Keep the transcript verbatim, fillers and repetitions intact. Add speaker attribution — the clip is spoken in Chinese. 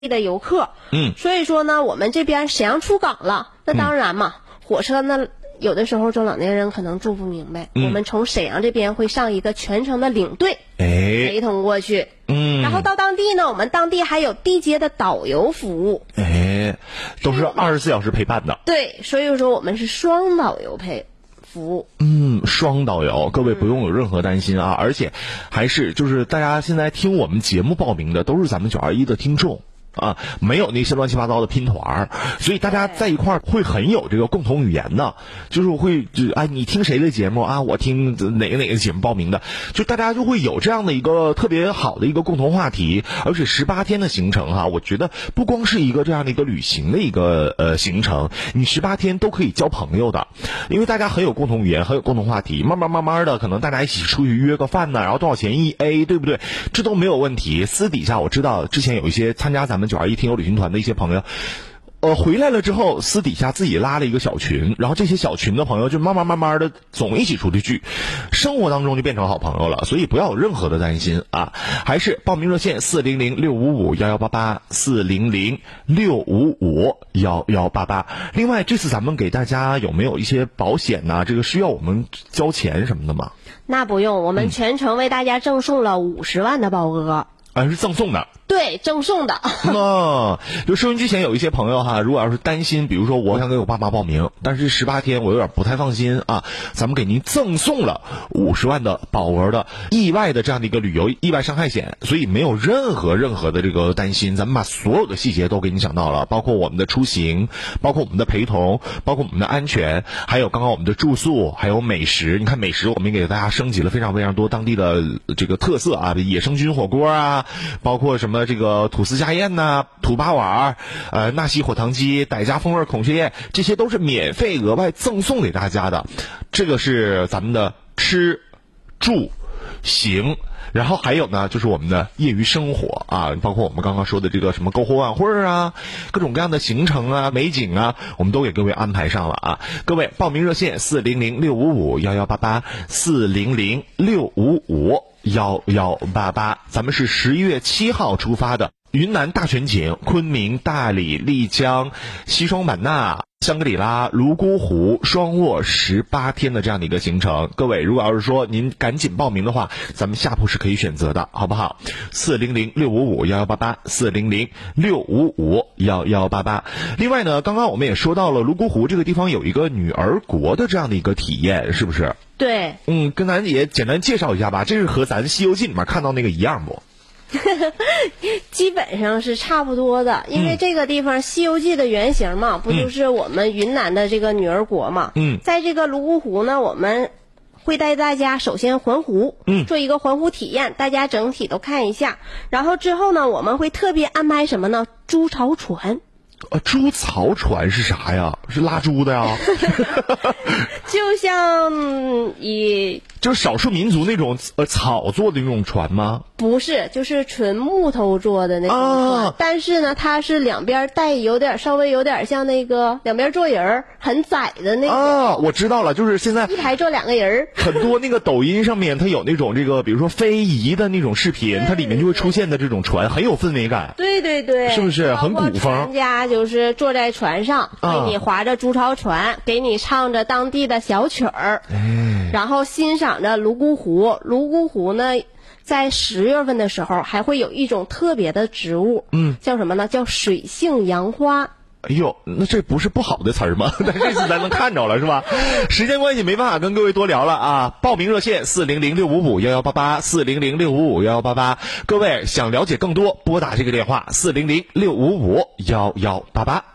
Speaker 1: 的游客，
Speaker 2: 嗯，
Speaker 1: 所以说呢，我们这边沈阳出港了，那当然嘛，嗯、火车呢有的时候中老年人可能住不明白，嗯、我们从沈阳这边会上一个全程的领队，
Speaker 2: 哎，
Speaker 1: 陪同过去，
Speaker 2: 嗯，
Speaker 1: 然后到当地呢，我们当地还有地接的导游服务，
Speaker 2: 哎，都是二十四小时陪伴的，
Speaker 1: 对，所以说我们是双导游陪。服务，
Speaker 2: 嗯，双导游，各位不用有任何担心啊！嗯、而且，还是就是大家现在听我们节目报名的都是咱们九二一的听众啊，没有那些乱七八糟的拼团，所以大家在一块儿会很有这个共同语言的，就是会就哎，你听谁的节目啊？我听哪个哪个节目报名的，就大家就会有这样的一个特别好的一个共同话题，而且十八天的行程哈、啊，我觉得不光是一个这样的一个旅行的一个呃行程，你十八天都可以交朋友的，因为大家很有共同语言，很有共同话题，慢慢慢慢的，可能大家一起出去约个饭呢，然后多少钱一 A， 对不对？这都没有问题。私底下我知道之前有一些参加咱们九二一听友旅行团的一些朋友。呃，回来了之后，私底下自己拉了一个小群，然后这些小群的朋友就慢慢慢慢的总一起出去聚，生活当中就变成好朋友了，所以不要有任何的担心啊！还是报名热线四零零六五五幺幺八八四零零六五五幺幺八八。另外，这次咱们给大家有没有一些保险呢、啊？这个需要我们交钱什么的吗？
Speaker 1: 那不用，我们全程为大家赠送了五十万的保额。
Speaker 2: 啊，是赠送的，
Speaker 1: 对，赠送的。
Speaker 2: 那就收音机前有一些朋友哈，如果要是担心，比如说我想给我爸妈报名，但是十八天我有点不太放心啊，咱们给您赠送了五十万的保额的意外的这样的一个旅游意外伤害险，所以没有任何任何的这个担心，咱们把所有的细节都给您想到了，包括我们的出行，包括我们的陪同，包括我们的安全，还有刚刚我们的住宿，还有美食。你看美食，我们给大家升级了非常非常多当地的这个特色啊，野生菌火锅啊。包括什么这个吐司家宴呐、啊、土八碗、呃纳西火糖鸡、傣家风味孔雀宴，这些都是免费额外赠送给大家的。这个是咱们的吃、住、行。然后还有呢，就是我们的业余生活啊，包括我们刚刚说的这个什么篝火晚会啊，各种各样的行程啊、美景啊，我们都给各位安排上了啊。各位报名热线四零零六五五幺幺八八四零零六五五幺幺八八，咱们是十一月七号出发的。云南大全景，昆明、大理、丽江、西双版纳、香格里拉、泸沽湖、双卧十八天的这样的一个行程。各位如果要是说您赶紧报名的话，咱们下铺是可以选择的，好不好？四零零六五五幺幺八八四零零六五五幺幺八八。另外呢，刚刚我们也说到了泸沽湖这个地方有一个女儿国的这样的一个体验，是不是？
Speaker 1: 对，
Speaker 2: 嗯，跟咱也简单介绍一下吧，这是和咱《西游记》里面看到那个一样不？
Speaker 1: 基本上是差不多的，因为这个地方《西游记》的原型嘛，不就是我们云南的这个女儿国嘛？嗯，在这个泸沽湖呢，我们会带大家首先环湖，嗯，做一个环湖体验，大家整体都看一下。然后之后呢，我们会特别安排什么呢？猪槽船。
Speaker 2: 呃，猪槽船是啥呀？是拉猪的呀？
Speaker 1: 就像以
Speaker 2: 就是少数民族那种呃草做的那种船吗？
Speaker 1: 不是，就是纯木头做的那种船，啊、但是呢，它是两边带有点稍微有点像那个两边坐人很窄的那种。
Speaker 2: 啊，我知道了，就是现在
Speaker 1: 一排坐两个人。很
Speaker 2: 多那个抖音上面它有那种这个，比如说非遗的那种视频，它里面就会出现的这种船，很有氛围感。
Speaker 1: 对对对，
Speaker 2: 是不是很古风？
Speaker 1: 人家就是坐在船上，给你划着竹槽船，给你唱着当地的小曲儿，
Speaker 2: 哎、
Speaker 1: 然后欣赏着泸沽湖。泸沽湖呢，在十月份的时候还会有一种特别的植物，嗯，叫什么呢？叫水性杨花。
Speaker 2: 哎呦，那这不是不好的词儿吗？但这次咱能看着了是吧？时间关系没办法跟各位多聊了啊！报名热线四零零六五五幺幺八八四零零六五五幺幺八八，各位想了解更多，拨打这个电话四零零六五五幺幺八八。